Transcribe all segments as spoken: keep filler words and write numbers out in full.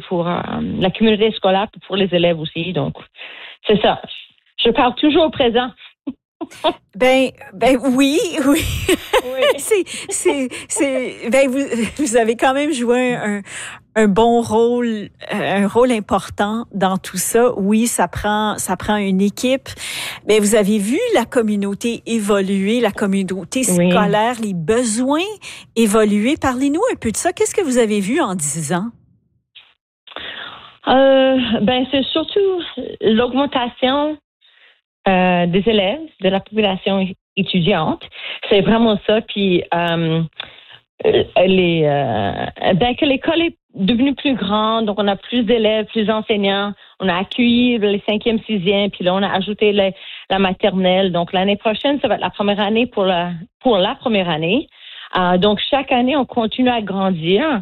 pour euh, la communauté scolaire, pour les élèves aussi. Donc, c'est ça. Je parle toujours au présent. Ben, ben oui, oui. Oui. c'est, c'est, c'est, ben vous, vous avez quand même joué un, un bon rôle, un rôle important dans tout ça. Oui, ça prend, ça prend une équipe. Mais vous avez vu la communauté évoluer, la communauté scolaire, oui. Les besoins évoluer. Parlez-nous un peu de ça. Qu'est-ce que vous avez vu en dix ans? Euh, ben, c'est surtout l'augmentation Euh, des élèves, de la population étudiante. C'est vraiment ça. Puis, euh, les, euh, ben, que l'école est devenue plus grande, donc on a plus d'élèves, plus d'enseignants. On a accueilli les cinquième, sixième, puis là, on a ajouté les, la maternelle. Donc, l'année prochaine, ça va être la première année pour la, pour la première année. Euh, donc, chaque année, on continue à grandir.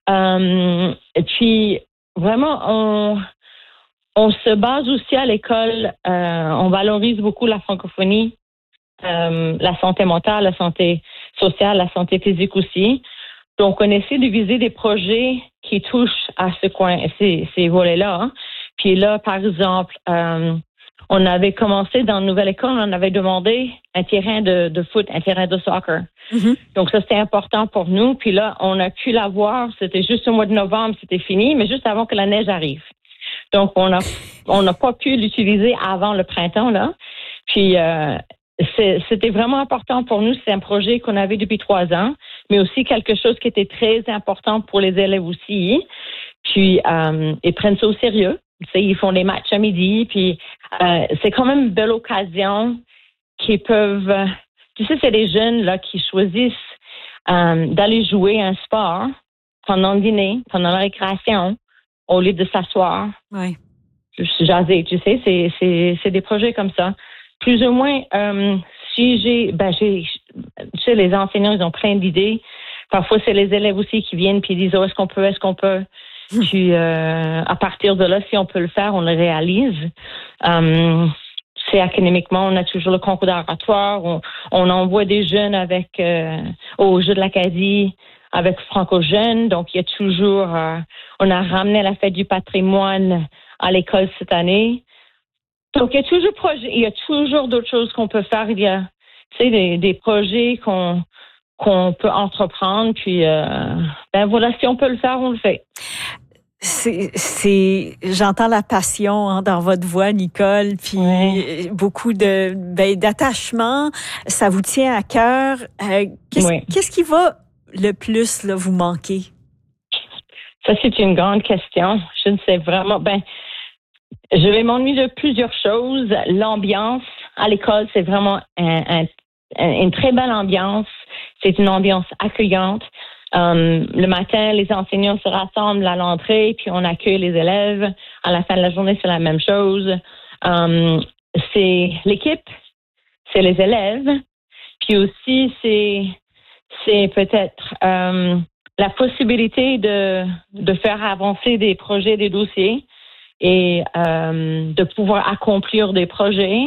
Euh, et puis, vraiment, on... On se base aussi à l'école, euh, on valorise beaucoup la francophonie, euh, la santé mentale, la santé sociale, la santé physique aussi. Donc, on essaie de viser des projets qui touchent à ce coin, ces, ces volets-là. Hein. Puis là, par exemple, euh, on avait commencé dans une nouvelle école, on avait demandé un terrain de, de foot, un terrain de soccer. Mm-hmm. Donc, ça, c'était important pour nous. Puis là, on a pu l'avoir. C'était juste au mois de novembre, c'était fini, mais juste avant que la neige arrive. Donc, on a on n'a pas pu l'utiliser avant le printemps, là. Puis, euh, c'est, c'était vraiment important pour nous. C'est un projet qu'on avait depuis trois ans, mais aussi quelque chose qui était très important pour les élèves aussi. Puis, euh, ils prennent ça au sérieux. Tu sais, ils font des matchs à midi. Puis, euh, c'est quand même une belle occasion qu'ils peuvent... Tu sais, c'est des jeunes, là, qui choisissent euh, d'aller jouer un sport pendant le dîner, pendant la récréation, au lieu de s'asseoir, oui. jaser, tu sais, c'est, c'est, c'est des projets comme ça. Plus ou moins, euh, si j'ai, ben j'ai, tu sais, les enseignants, ils ont plein d'idées. Parfois, c'est les élèves aussi qui viennent puis ils disent, oh, est-ce qu'on peut, est-ce qu'on peut. Puis, euh, à partir de là, si on peut le faire, on le réalise. Euh, c'est académiquement, on a toujours le concours d'oratoire. On, on envoie des jeunes avec euh, au jeu de l'Acadie, avec Franco Jeunes. Donc, il y a toujours... Euh, on a ramené la fête du patrimoine à l'école cette année. Donc, il y a toujours projet, il y a toujours d'autres choses qu'on peut faire. Il y a, tu sais, des, des projets qu'on qu'on peut entreprendre. Puis, euh, ben voilà, si on peut le faire, on le fait. C'est, c'est, j'entends la passion hein, dans votre voix, Nicole, puis ouais. beaucoup de, ben, d'attachement. Ça vous tient à cœur. Euh, qu'est-ce, ouais. qu'est-ce qui va le plus là, vous manquer? Ça, c'est une grande question. Je ne sais vraiment. Ben, je vais m'ennuyer de plusieurs choses. L'ambiance à l'école, c'est vraiment un, un, une très belle ambiance. C'est une ambiance accueillante. Um, le matin, les enseignants se rassemblent à l'entrée, puis on accueille les élèves. À la fin de la journée, c'est la même chose. Um, c'est l'équipe, c'est les élèves, puis aussi c'est c'est peut-être um, la possibilité de de faire avancer des projets, des dossiers et um, de pouvoir accomplir des projets,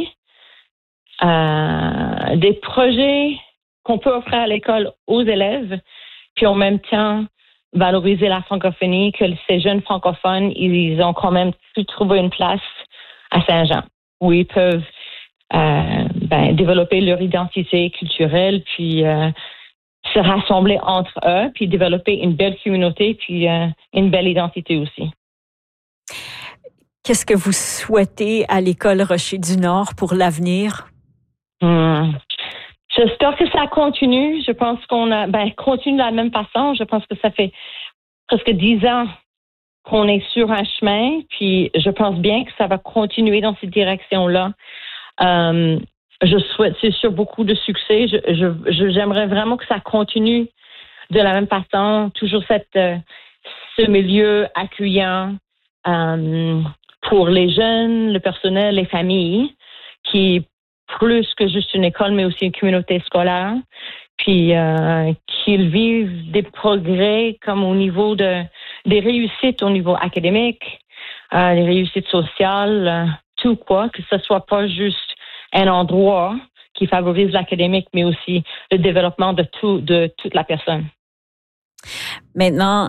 uh, des projets qu'on peut offrir à l'école aux élèves. Puis en même temps, valoriser la francophonie, que ces jeunes francophones, ils ont quand même pu trouver une place à Saint-Jean, où ils peuvent euh, ben, développer leur identité culturelle, puis euh, se rassembler entre eux, puis développer une belle communauté, puis euh, une belle identité aussi. Qu'est-ce que vous souhaitez à l'École Rocher du Nord pour l'avenir? Hum. J'espère que ça continue. Je pense qu'on a, ben, continue de la même façon. Je pense que ça fait presque dix ans qu'on est sur un chemin, puis je pense bien que ça va continuer dans cette direction-là. Euh, je souhaite, c'est sûr, beaucoup de succès. Je, je, je, j'aimerais vraiment que ça continue de la même façon. Toujours cette, euh, ce milieu accueillant euh, pour les jeunes, le personnel, les familles, qui plus que juste une école, mais aussi une communauté scolaire, puis euh, qu'ils vivent des progrès comme au niveau de des réussites au niveau académique, euh, des réussites sociales, euh, tout quoi, que ce soit pas juste un endroit qui favorise l'académique, mais aussi le développement de tout de toute la personne. Maintenant,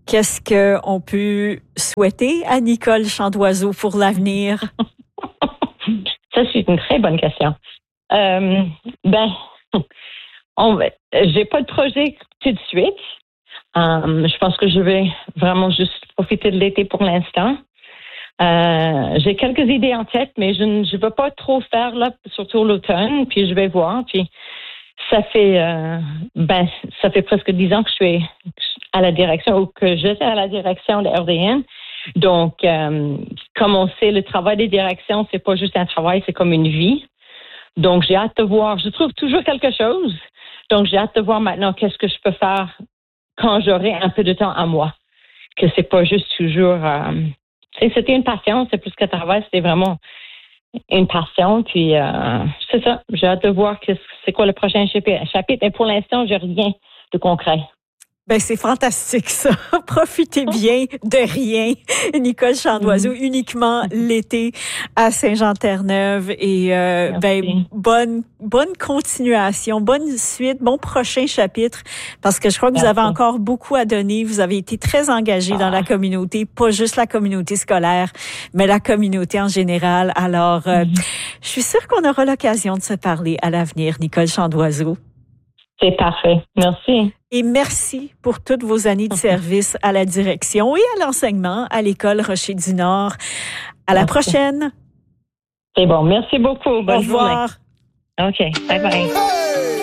Qu'est-ce qu'on peut souhaiter à Nicole Chandoiseau pour l'avenir? Ça, c'est une très bonne question. Euh, ben, on, j'ai pas de projet tout de suite. Euh, je pense que je vais vraiment juste profiter de l'été pour l'instant. Euh, j'ai quelques idées en tête, mais je ne je veux pas trop faire là, surtout l'automne, puis je vais voir. Puis ça fait euh, ben ça fait presque dix ans que je suis à la direction ou que j'étais à la direction de R D N. Donc, euh, comme on sait, le travail des directions, c'est pas juste un travail, c'est comme une vie. Donc, j'ai hâte de voir. Je trouve toujours quelque chose. Donc, j'ai hâte de voir maintenant qu'est-ce que je peux faire quand j'aurai un peu de temps à moi. Que c'est pas juste toujours. Euh, C'était une passion, c'est plus qu'un travail, c'était vraiment une passion. Puis euh, c'est ça, j'ai hâte de voir que c'est quoi le prochain chapitre. Mais pour l'instant, j'ai rien de concret. Ben c'est fantastique ça. Profitez bien de rien. Nicole Chandoiseau, mmh. uniquement l'été à Saint-Jean-Terre-Neuve et euh, ben bonne bonne continuation, bonne suite, bon prochain chapitre parce que je crois que Merci. Vous avez encore beaucoup à donner. Vous avez été très engagé ah. dans la communauté, pas juste la communauté scolaire, mais la communauté en général. Alors, euh, mmh. je suis sûre qu'on aura l'occasion de se parler à l'avenir, Nicole Chandoiseau. C'est parfait. Merci. Et merci pour toutes vos années de service à la direction et à l'enseignement à l'École Rocher-du-Nord. À la merci. Prochaine. C'est bon. Merci beaucoup. Bonne Au revoir. journée. OK. Bye bye.